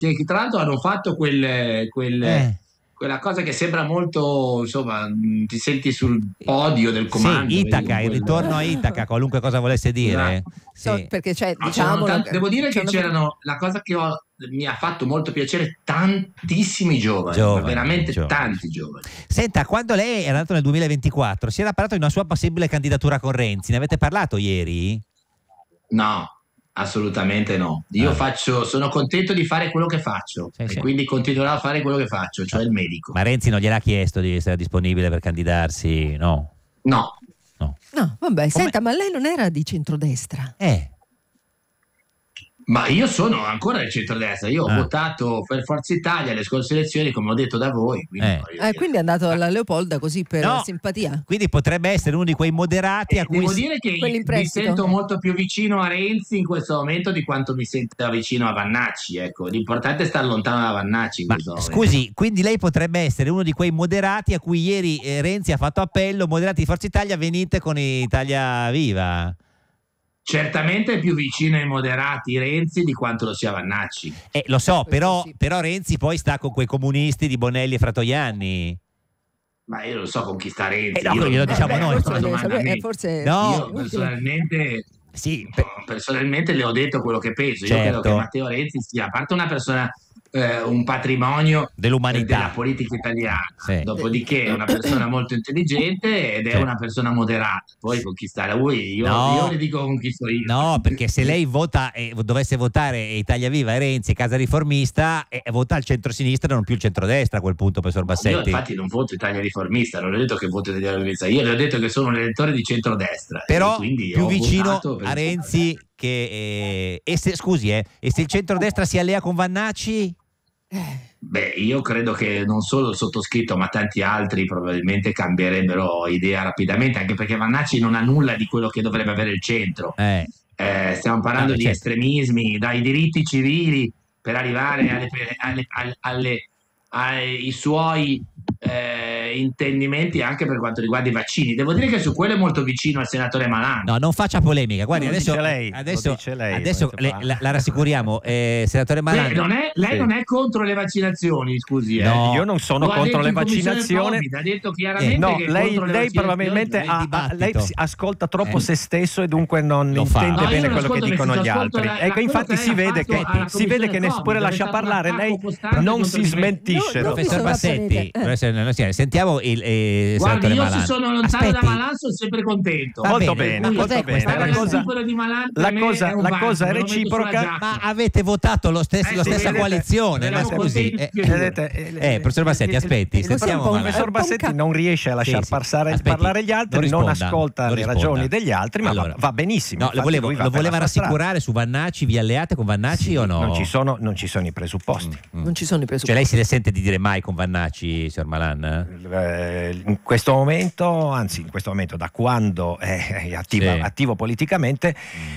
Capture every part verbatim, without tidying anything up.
che tra l'altro hanno fatto quel, quel, Eh. quella cosa che sembra molto, insomma, mh, ti senti sul podio del comando. Sì, vedi, Itaca, il quel- ritorno a Itaca, qualunque cosa volesse dire. Esatto. Sì. Perché c'è, No, diciamo, c'erano tanti- devo dire che c'erano- c'erano, la cosa che ho- mi ha fatto molto piacere, tantissimi giovani, ma Giovani, veramente giovani. tanti giovani. Senta, quando lei è andato nel duemilaventiquattro, si era parlato di una sua possibile candidatura con Renzi, ne avete parlato ieri? No, assolutamente no. Io Ah. faccio, sono contento di fare quello che faccio Sì, e sì. quindi continuerò a fare quello che faccio, cioè il medico. Ma Renzi non gliel'ha chiesto di essere disponibile per candidarsi? No. No, No. No, vabbè, senta, ma lei non era di centrodestra? Eh. ma io sono ancora del centrodestra, io ho Ah. votato per Forza Italia alle scorse elezioni, come ho detto da voi. Quindi, Eh. voglio Eh, dire. quindi è andato alla Leopolda così per No. simpatia. Quindi potrebbe essere uno di quei moderati a E cui... devo si- dire che Quelli in mi prestito. sento molto più vicino a Renzi in questo momento di quanto mi sento vicino a Vannacci. Ecco. L'importante è stare lontano da Vannacci in Ma questo momento. scusi, quindi lei potrebbe essere uno di quei moderati a cui ieri eh, Renzi ha fatto appello, moderati di Forza Italia, venite con Italia Viva. Certamente è più vicino ai moderati Renzi di quanto lo sia Vannacci. Eh, lo so, Questo però, sì. però Renzi poi sta con quei comunisti di Bonelli e Fratoianni. Ma io non so con chi sta Renzi. Eh, no, io glielo non- diciamo Eh, beh, noi. forse, una domanda deve a me. sapere- forse No. Io utile. personalmente, Sì, pe- personalmente le ho detto quello che penso. Io Certo. credo che Matteo Renzi sia, a parte una persona, eh, un patrimonio Dell'umanità. eh, della politica italiana, Sì. dopodiché è una persona molto intelligente ed è Sì. una persona moderata. Poi con chi sta lui, io, No. io le dico con chi sto io. No, perché se lei vota e dovesse votare Italia Viva e Renzi, Casa Riformista, e vota il centrosinistra e non più il centrodestra a quel punto, professor Io Bassetti. infatti non voto Italia Riformista, non ho detto che voto Italia Riformista, io le ho detto che sono un elettore di centrodestra. Però e quindi più ho vicino votato per- a Renzi che... eh, e se, scusi, eh, e se il centrodestra si allea con Vannacci? Beh, io credo che non solo il sottoscritto, ma tanti altri probabilmente cambierebbero idea rapidamente, anche perché Vannacci non ha nulla di quello che dovrebbe avere il centro. Eh. Eh, stiamo parlando Ah, di certo. estremismi, dai diritti civili per arrivare alle, alle, alle, alle- ai suoi eh, intendimenti anche per quanto riguarda i vaccini. Devo dire che su quello è molto vicino al senatore Malan. No, non faccia polemica. Guardi, Lo adesso, dice lei, lo adesso, dice lei, adesso volete le- fare. la, la rassicuriamo, eh, senatore Beh, Malan. non è- lei Sì. non è contro le vaccinazioni, scusi. eh. No. Io non sono Lo ha contro detto le in commissione vaccinazioni. Covid, ha detto chiaramente No, che è lei, contro le lei vaccinazioni. probabilmente nel ha- ha- dibattito. lei si- ascolta troppo Eh. se stesso e dunque non Lo fa. intende No, io bene non quello che ascolto, dicono nel gli senso, altri. ascolto la- Ecco, quello infatti che si lei ha vede fatto che, alla si vede che commissione neppure Covid, lascia dove è stato parlare, un lei attacco costante non contro si di me. smentisce. No, no, Professor Professor Bassetti, Bassetti, eh. professor- no, sì, sentiamo il eh, Guardi, senatore io Malan. se sono lontano Aspetti. da Malan sono sempre contento. Va Molto bene, bene, ma molto cos'è bene. questa La Stare cosa, al sicuro di Malan per la me cosa- è un la vanto, cosa me lo metto reciproca- sulla giacca. Ma avete votato lo stesso, Eh, la sì, stessa vedete, coalizione, ma eravamo scusi. contenti Eh, tutti e due. vedete, Eh, professor Bassetti, aspetti, il, il, sentiamo il Malan. professor È un po' un Bassetti ca- non riesce a lasciar Sì, sì. passare, Aspetti, parlare gli altri, non non, risponda, ascolta non le risponda. ragioni degli altri, ma Allora, va, va benissimo. No, lo, Infatti volevo, lui va lo per la voleva sua strada. rassicurare su Vannacci, vi alleate con Vannacci Sì, o no? Non ci sono, non ci sono i presupposti. Mm. Non ci sono i presupposti. Cioè lei si le sente di dire mai con Vannacci, signor Malan? Eh, in questo momento, anzi in questo momento da quando è attiva- Sì. attivo politicamente,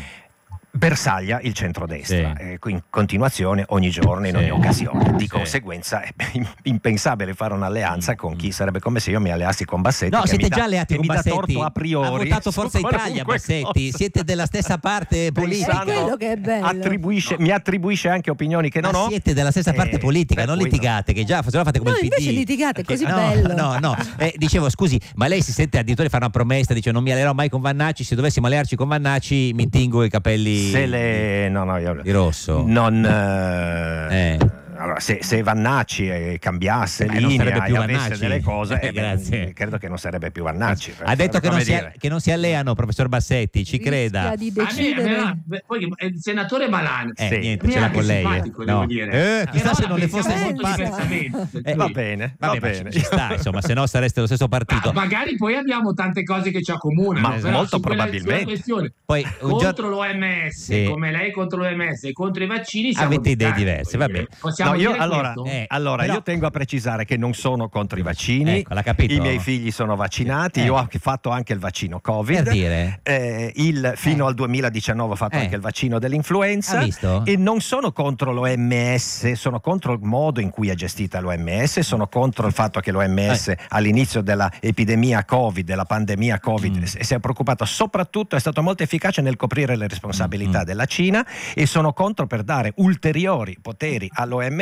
bersaglia il centrodestra, Sì. eh, in continuazione ogni giorno, in Sì. ogni occasione. Di Sì. conseguenza è impensabile fare un'alleanza con chi sarebbe come se io mi alleassi con Bassetti. No, che siete mi dà- già alleati che con mi dà Bassetti. torto a priori. Ha votato su Forza Italia, qualunque Bassetti. cosa. Siete della stessa parte politica. È quello che è bello. Attribuisce, mi attribuisce anche opinioni che non Ma ho. siete della stessa parte Eh, politica, per non cui litigate, che già se no fate come No, il P D. invece litigate, è così no, bello. No, no, eh, dicevo, scusi, ma lei si sente addirittura fare una promessa, dice non mi allerò mai con Vannacci, se dovessimo allearci con Vannacci mi tingo i capelli Se le... no, no, io... di rosso. Non... eh, Eh. Allora, se, se Vannacci eh, cambiasse Eh, non linea sarebbe più e avesse Vannacci. delle cose, Eh, eh, beh, grazie. credo che non sarebbe più Vannacci. Ha detto che non, si, Come dire. che non si alleano, professor Bassetti, ci Rischia creda. di A me- a me- decidere. no, beh, poi il senatore Malan Eh, Sì. niente, mi è ce l'ha anche con lei. simpatico, eh. devo No. dire. Eh, chissà Però se la non le pensiamo fosse molto molto diversamente, per Va cui- bene, Vabbè, va ma bene. ci sta, insomma, se no sareste lo stesso partito. Ma magari poi abbiamo tante cose che ci accomunano, Ma però molto su quella- probabilmente. sulla questione Poi un contro giorno l'O M S, Sì. come lei contro l'O M S e contro i vaccini siamo avete idee distanti, diverse, voglio vabbè. dire. Possiamo No, io dire allora, questo? Eh, allora però- io tengo a precisare che non sono contro i vaccini. Ecco, l'ha capito. I miei figli sono vaccinati, Eh. io ho fatto anche il vaccino Covid. Per dire? Eh, il, fino Eh. al duemiladiciannove ho fatto Eh. anche il vaccino dell'influenza. Ha visto? E non sono contro l'O M S, sono contro il modo in cui è gestita l'O M S, sono contro il fatto che l'O M S Eh. all'inizio dell'epidemia Covid, della pandemia Covid, Mm. s- si è preoccupato soprattutto, è stato molto efficace nel coprire le responsabilità Mm. della Cina, e sono contro per dare ulteriori poteri all'O M S